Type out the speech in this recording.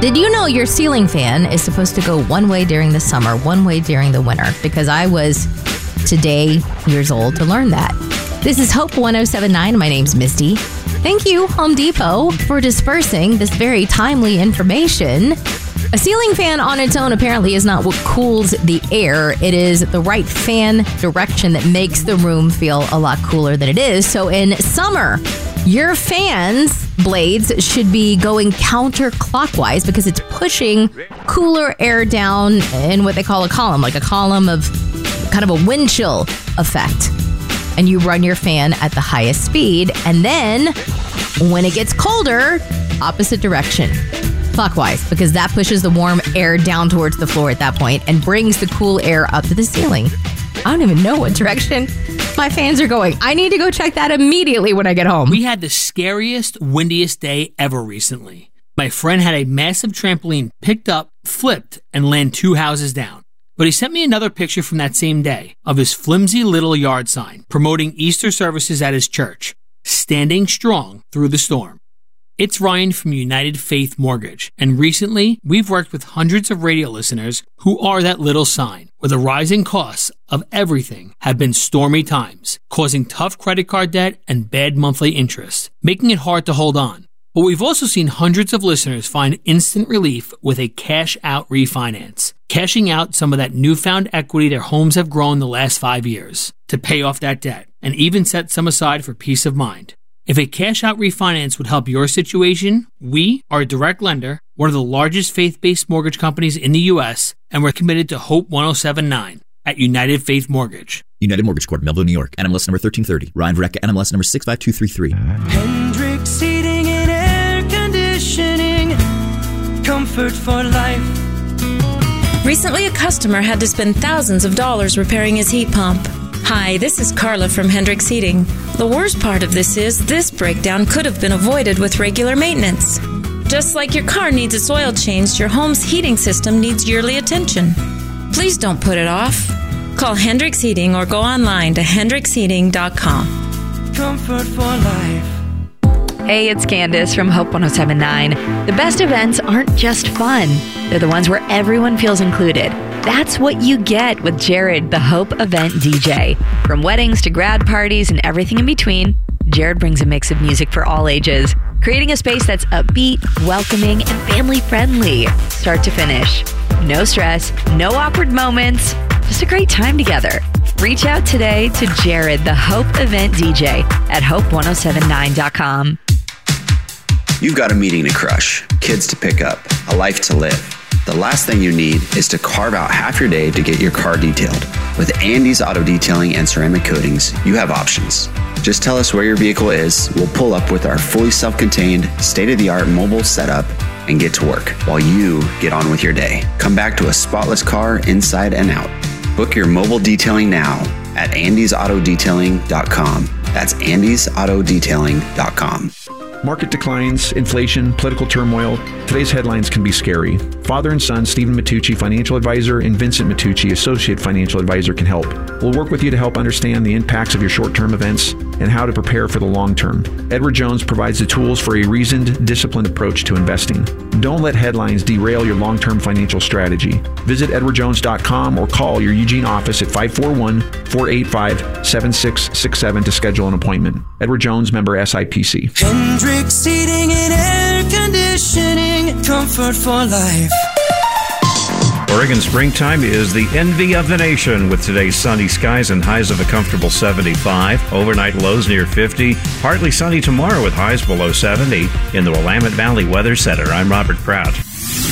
Did you know your ceiling fan is supposed to go one way during the summer, one way during the winter? Because I was today years old to learn that. This is Hope 1079. My name's Misty. Thank you, Home Depot, for dispersing this very timely information. A ceiling fan on its own apparently is not what cools the air. It is the right fan direction that makes the room feel a lot cooler than it is. So in summer, your fan's blades should be going counterclockwise because it's pushing cooler air down in what they call a column, like a column of kind of a wind chill effect. And you run your fan at the highest speed. And then when it gets colder, opposite direction, clockwise, because that pushes the warm air down towards the floor at that point and brings the cool air up to the ceiling. I don't even know what direction my fans are going. I need to go check that immediately when I get home. We had the scariest, windiest day ever recently. My friend had a massive trampoline picked up, flipped, and landed 2 houses down. But he sent me another picture from that same day of his flimsy little yard sign promoting Easter services at his church, standing strong through the storm. It's Ryan from United Faith Mortgage, and recently we've worked with hundreds of radio listeners who are that little sign, where the rising costs of everything have been stormy times, causing tough credit card debt and bad monthly interest, making it hard to hold on. But we've also seen hundreds of listeners find instant relief with a cash-out refinance, cashing out some of that newfound equity their homes have grown the last 5 years to pay off that debt, and even set some aside for peace of mind. If a cash-out refinance would help your situation, we are a direct lender, one of the largest faith-based mortgage companies in the U.S., and we're committed to Hope 1079 at United Faith Mortgage. United Mortgage Corp, Melville, New York. NMLS number 1330. Ryan Verrecka, NMLS number 65233. Hendrix Heating and Air Conditioning. Comfort for life. Recently, a customer had to spend thousands of dollars repairing his heat pump. Hi, this is Carla from Hendrix Heating. The worst part of this is this breakdown could have been avoided with regular maintenance. Just like your car needs its oil changed, your home's heating system needs yearly attention. Please don't put it off. Call Hendrix Heating or go online to hendrixheating.com. Comfort for life. Hey, it's Candace from Hope 1079. The best events aren't just fun. They're the ones where everyone feels included. That's what you get with Jared, the Hope Event DJ. From weddings to grad parties and everything in between, Jared brings a mix of music for all ages, creating a space that's upbeat, welcoming, and family-friendly, start to finish. No stress, no awkward moments, just a great time together. Reach out today to Jared, the Hope Event DJ at hope1079.com. You've got a meeting to crush, kids to pick up, a life to live. The last thing you need is to carve out half your day to get your car detailed. With Andy's Auto Detailing and Ceramic Coatings, you have options. Just tell us where your vehicle is, we'll pull up with our fully self-contained, state-of-the-art mobile setup and get to work while you get on with your day. Come back to a spotless car inside and out. Book your mobile detailing now at andysautodetailing.com. That's andysautodetailing.com. Market declines, inflation, political turmoil. Today's headlines can be scary. Father and son, Stephen Matucci, financial advisor, and Vincent Matucci, associate financial advisor, can help. We'll work with you to help understand the impacts of your short-term events and how to prepare for the long term. Edward Jones provides the tools for a reasoned, disciplined approach to investing. Don't let headlines derail your long-term financial strategy. Visit edwardjones.com or call your Eugene office at 541-485-7667 to schedule an appointment. Edward Jones, member SIPC. Hendrix Heating and Air Conditioning. Comfort for life. Oregon springtime is the envy of the nation with today's sunny skies and highs of a comfortable 75. Overnight lows near 50. Partly sunny tomorrow with highs below 70. In the Willamette Valley Weather Center, I'm Robert Pratt.